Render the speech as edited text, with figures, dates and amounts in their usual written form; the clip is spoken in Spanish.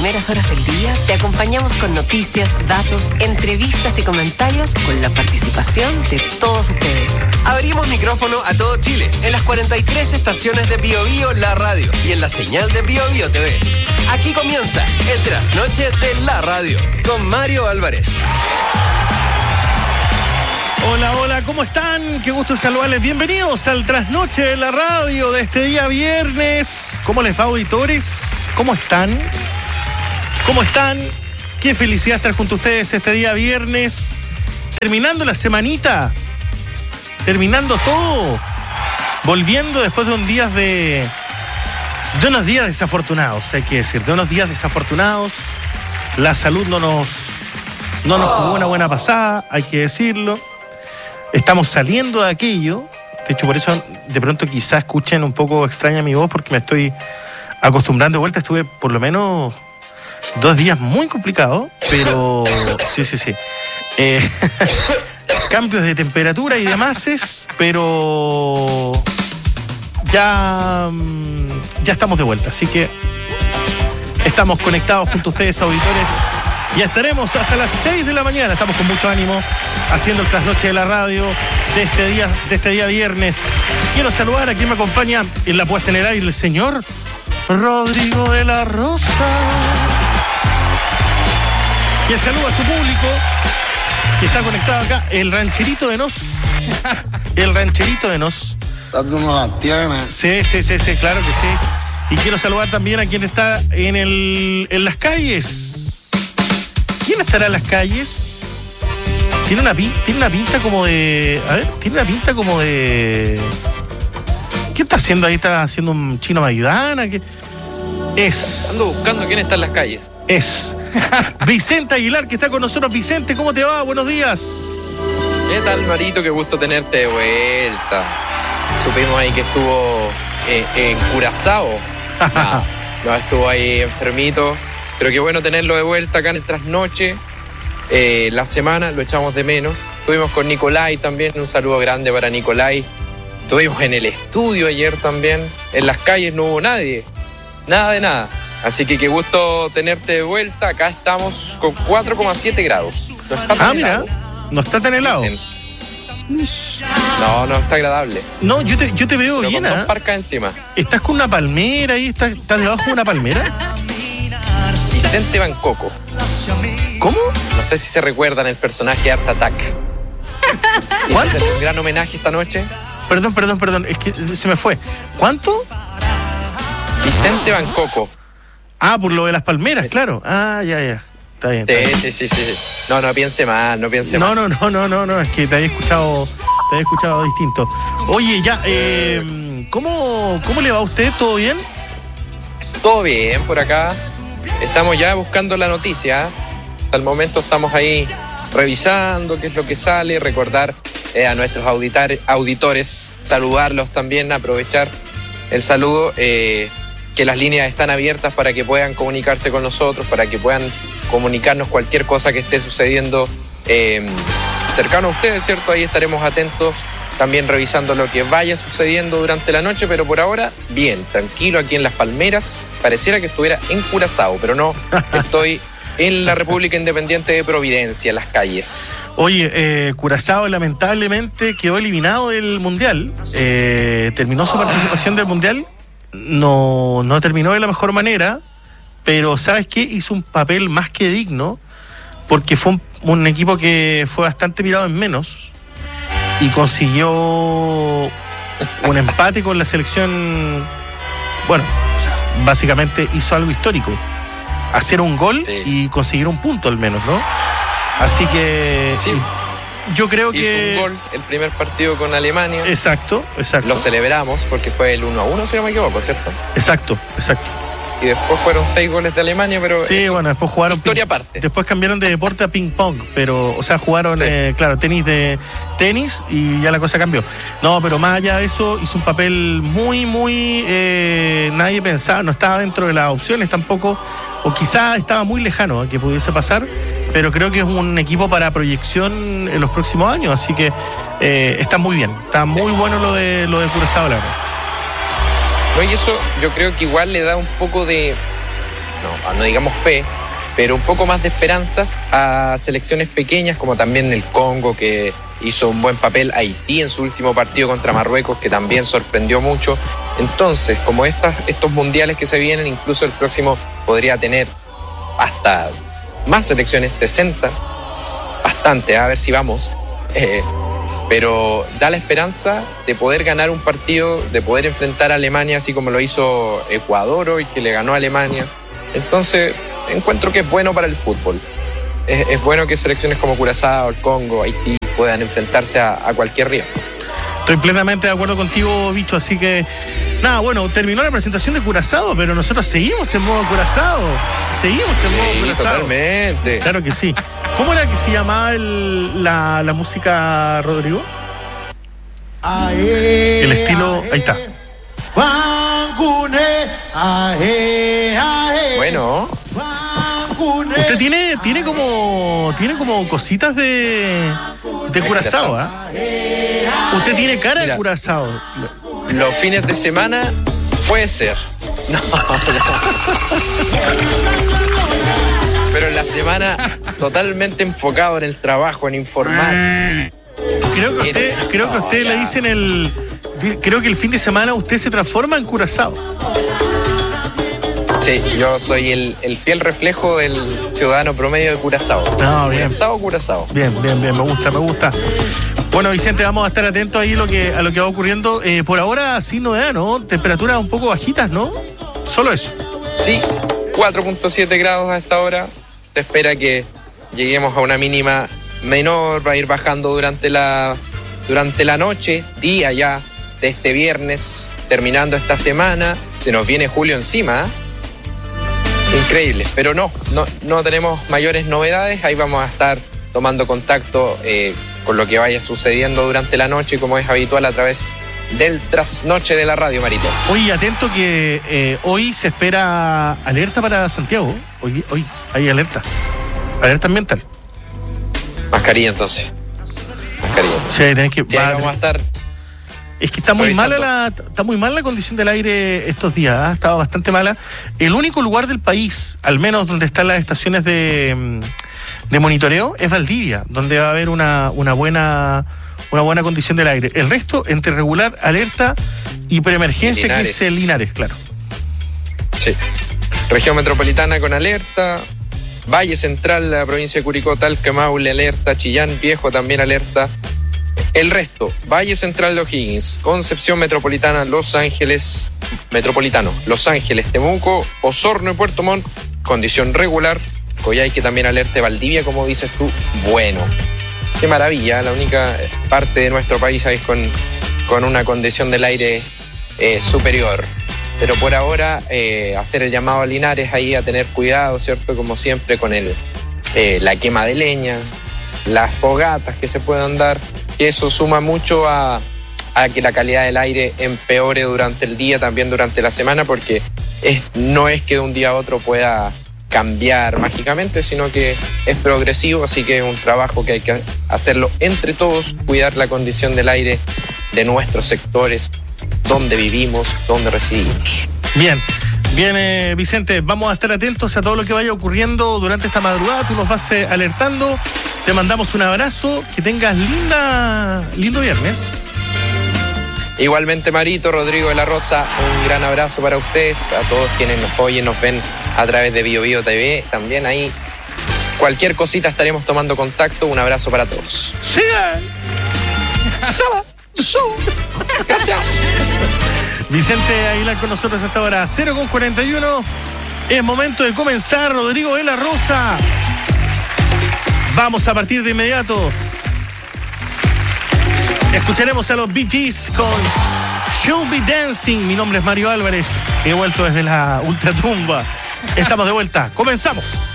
primeras horas del día te acompañamos con noticias, datos, entrevistas y comentarios con la participación de todos ustedes. Abrimos micrófono a todo Chile, en las 43 estaciones de Bio Bio La Radio y en la señal de Bio Bio TV. Aquí comienza el Trasnoche de la Radio con Mario Álvarez. Hola, hola, ¿cómo están? Qué gusto saludarles. Bienvenidos al Trasnoche de la Radio de este día viernes. ¿Cómo les va, auditores? ¿Cómo están? ¿Cómo están? Qué felicidad estar junto a ustedes este día viernes. Terminando la semanita. Terminando todo. Volviendo después de unos días desafortunados, hay que decir. De unos días desafortunados. La salud no nos jugó una buena pasada, hay que decirlo. Estamos saliendo de aquello. De hecho, por eso de pronto quizás escuchen un poco extraña mi voz, porque me estoy acostumbrando de vuelta. Estuve por lo menos 2 días muy complicados, pero sí. Cambios de temperatura y demás, pero ya estamos de vuelta. Así que estamos conectados junto a ustedes, auditores. Ya estaremos hasta las 6 de la mañana. Estamos con mucho ánimo haciendo el Trasnoche de la Radio de este día viernes. Quiero saludar a quien me acompaña en la puesta en el aire, el señor Rodrigo de la Rosa, que saluda a su público, que está conectado acá, el rancherito de Nos. El rancherito de Nos. Uno la tiene. Sí, claro que sí. Y quiero saludar también a quien está en las calles. ¿Quién estará en las calles? Tiene una pinta como de... A ver, tiene una pinta como de... ¿Qué está haciendo ahí? ¿Está haciendo un chino Maidana? ¿Qué? Ando buscando quién está en las calles. Es Vicente Aguilar, que está con nosotros. Vicente, ¿cómo te va? Buenos días. ¿Qué tal, Marito? Qué gusto tenerte de vuelta. Supimos ahí que estuvo en Curazao. No, estuvo ahí enfermito. Pero qué bueno tenerlo de vuelta acá en el Trasnoche. La semana lo echamos de menos. Estuvimos con Nicolai también, un saludo grande para Nicolai. Estuvimos en el estudio ayer también. En las calles no hubo nadie, nada de nada. Así que qué gusto tenerte de vuelta. Acá estamos con 4,7 grados. No está tan helado. Mira, no está tan helado. No está agradable. No, yo te veo pero bien, con 2 parcas encima. ¿Estás con una palmera ahí? ¿Estás debajo de una palmera? Vicente Bancoco. ¿Cómo? No sé si se recuerdan el personaje Art Attack. ¿Cuánto? Un gran homenaje esta noche. Perdón, es que se me fue. ¿Cuánto? Vicente Bancoco. Ah, por lo de las palmeras, claro. Ah, ya. Está bien. Sí. No piense mal, no. No, es que te había escuchado distinto. Oye, ya, ¿cómo le va a usted? ¿Todo bien? Todo bien por acá. Estamos ya buscando la noticia. Hasta el momento estamos ahí revisando qué es lo que sale, recordar a nuestros auditores, saludarlos también, aprovechar el saludo, que las líneas están abiertas para que puedan comunicarse con nosotros, para que puedan comunicarnos cualquier cosa que esté sucediendo cercano a ustedes, ¿cierto? Ahí estaremos atentos, también revisando lo que vaya sucediendo durante la noche, pero por ahora, bien, tranquilo aquí en Las Palmeras. Pareciera que estuviera en Curazao, pero no, estoy en la República Independiente de Providencia, en las calles. Oye, Curazao lamentablemente quedó eliminado del Mundial. Terminó su participación del Mundial. No terminó de la mejor manera, pero ¿sabes qué? Hizo un papel más que digno, porque fue un equipo que fue bastante mirado en menos y consiguió un empate con la selección. Bueno, o sea, básicamente hizo algo histórico, hacer un gol y conseguir un punto al menos, ¿no? Así que sí, yo creo hizo que... un gol el primer partido con Alemania. Exacto. Lo celebramos porque fue el 1-1, si no me equivoco, ¿cierto? Exacto. Y después fueron 6 goles de Alemania, pero... Sí, bueno, después jugaron... Historia aparte. Después cambiaron de deporte a ping-pong, pero, o sea, jugaron, claro, tenis y ya la cosa cambió. No, pero más allá de eso, hizo un papel muy, nadie pensaba, no estaba dentro de las opciones tampoco, o quizá estaba muy lejano a que pudiese pasar, pero creo que es un equipo para proyección en los próximos años, así que está muy bien, está muy bueno lo de Curazao, la verdad. No, y eso yo creo que igual le da un poco de no digamos fe, pero un poco más de esperanzas a selecciones pequeñas como también el Congo, que hizo un buen papel, Haití en su último partido contra Marruecos, que también sorprendió mucho. Entonces, como estos mundiales que se vienen, incluso el próximo podría tener hasta más selecciones, 60, bastante, a ver si vamos. Pero da la esperanza de poder ganar un partido, de poder enfrentar a Alemania, así como lo hizo Ecuador hoy, que le ganó a Alemania. Entonces, encuentro que es bueno para el fútbol. Es bueno que selecciones como Curazao, el Congo, Haití puedan enfrentarse a cualquier rival. Estoy plenamente de acuerdo contigo, Bicho, así que nada, bueno, terminó la presentación de Curazao, pero nosotros seguimos en modo Curazao. Modo Curazao. Totalmente. Claro que sí. ¿Cómo era que se llamaba la música, Rodrigo? El estilo, ahí está. Bueno. Usted tiene como cositas de Curazao, ¿eh? Usted tiene cara de Curazao. Los fines de semana puede ser. No. Pero en la semana totalmente enfocado en el trabajo, en informar. Creo que a usted le dicen creo que el fin de semana usted se transforma en Curazao. Sí, yo soy el fiel reflejo del ciudadano promedio de Curazao. No, bien. Curazao. Bien, me gusta. Bueno, Vicente, vamos a estar atentos ahí a lo que va ocurriendo. Por ahora, sin novedad, ¿no? Temperaturas un poco bajitas, ¿no? Solo eso. Sí, 4.7 grados a esta hora. Se espera que lleguemos a una mínima menor, va a ir bajando durante la noche, día ya de este viernes, terminando esta semana. Se nos viene julio encima, ¿eh? Increíble, pero no tenemos mayores novedades. Ahí vamos a estar tomando contacto con lo que vaya sucediendo durante la noche, como es habitual a través del trasnoche de la radio, Marito. Oye, atento que hoy se espera alerta para Santiago. Hoy hay alerta ambiental. Mascarilla entonces. Sí, tenés que... Sí, vamos a estar... Es que está muy mala la condición del aire estos días, ¿eh? Estaba bastante mala. El único lugar del país, al menos donde están las estaciones de monitoreo, es Valdivia, donde va a haber una buena condición del aire. El resto, entre regular, alerta y preemergencia, que es el Linares, claro. Sí. Región metropolitana con alerta. Valle Central, la provincia de Curicó, Talca, Maule, alerta. Chillán Viejo también alerta. El resto, Valle Central de O'Higgins, Concepción Metropolitana, Los Ángeles, Temuco, Osorno y Puerto Montt, condición regular. Coyhaique también alerta, Valdivia, como dices tú, bueno. Qué maravilla, la única parte de nuestro país ahí con una condición del aire superior. Pero por ahora, hacer el llamado a Linares ahí a tener cuidado, ¿cierto? Como siempre con la quema de leñas, las fogatas que se puedan dar. Y eso suma mucho a que la calidad del aire empeore durante el día, también durante la semana, porque no es que de un día a otro pueda cambiar mágicamente, sino que es progresivo, así que es un trabajo que hay que hacerlo entre todos, cuidar la condición del aire de nuestros sectores, donde vivimos, donde residimos. Bien, Vicente, vamos a estar atentos a todo lo que vaya ocurriendo durante esta madrugada. Tú nos vas alertando. Te mandamos un abrazo. Que tengas lindo viernes. Igualmente, Marito, Rodrigo de la Rosa, un gran abrazo para ustedes, a todos quienes nos oyen, nos ven a través de BioBio TV. También ahí, cualquier cosita estaremos tomando contacto. Un abrazo para todos. ¡Sigan! Gracias. Vicente Aguilar con nosotros hasta ahora, 0:41. Es momento de comenzar, Rodrigo de la Rosa. Vamos a partir de inmediato. Escucharemos a los Bee Gees con Should Be Dancing. Mi nombre es Mario Álvarez. He vuelto desde la ultratumba. Estamos de vuelta. Comenzamos.